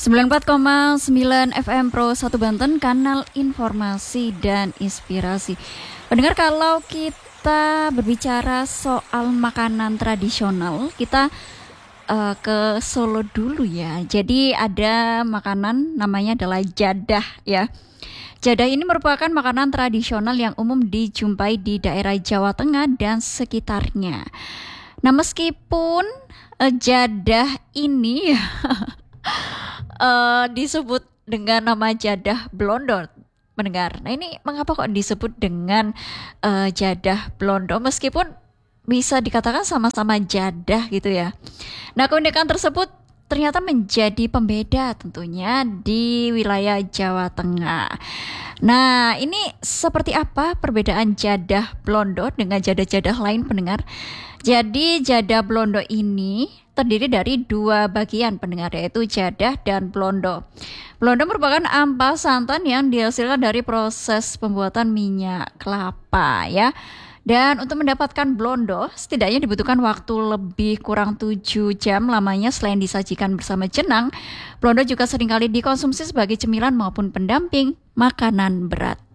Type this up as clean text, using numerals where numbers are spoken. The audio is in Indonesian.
94,9 FM Pro 1 Banten, kanal informasi dan inspirasi. Pendengar, kalau kita berbicara soal makanan tradisional, kita ke Solo dulu ya. Jadi ada makanan namanya adalah jadah ya. Jadah ini merupakan makanan tradisional yang umum dijumpai di daerah Jawa Tengah dan sekitarnya. Nah, meskipun jadah ini disebut dengan nama jadah blondo, mendengar. Nah, ini mengapa kok disebut dengan jadah blondo meskipun bisa dikatakan sama-sama jadah gitu ya. Nah, keunikan tersebut ternyata menjadi pembeda tentunya di wilayah Jawa Tengah. Nah, ini seperti apa perbedaan jadah blondo dengan jadah-jadah lain, pendengar? Jadi jadah blondo ini terdiri dari dua bagian, pendengar, yaitu jadah dan blondo. Blondo merupakan ampas santan yang dihasilkan dari proses pembuatan minyak kelapa ya. Dan untuk mendapatkan blondo, setidaknya dibutuhkan waktu lebih kurang 7 jam lamanya. Selain disajikan bersama jenang, blondo juga seringkali dikonsumsi sebagai cemilan maupun pendamping makanan berat.